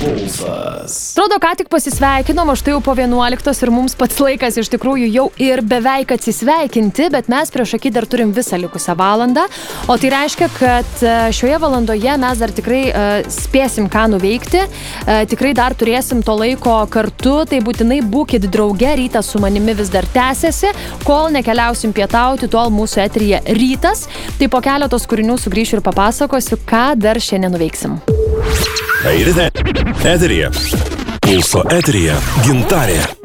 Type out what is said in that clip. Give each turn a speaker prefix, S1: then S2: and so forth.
S1: Pulsas.
S2: Atrodo, ką tik pasisveikinom, aš tai jau po 11 ir mums pats laikas iš tikrųjų jau ir beveik atsisveikinti, bet mes prieš akį dar turim visą likusią valandą, o tai reiškia, kad šioje valandoje mes dar tikrai spėsim ką nuveikti, tikrai dar turėsim to laiko kartu, tai būtinai būkit drauge, rytas su manimi vis dar tęsiasi, kol nekeliausim pietauti, tol mūsų eteryje rytas, tai po keletos kūrinių sugrįšiu ir papasakosiu, ką dar šiandien nuveiksim.
S3: Eterija. Pulso eterija Gintarė.